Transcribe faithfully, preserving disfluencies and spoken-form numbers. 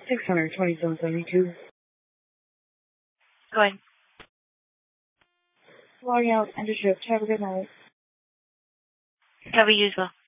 six hundred twenty-seven seventy-two. Go ahead. Logging out, end of shift. Have a good night. Cover you as well.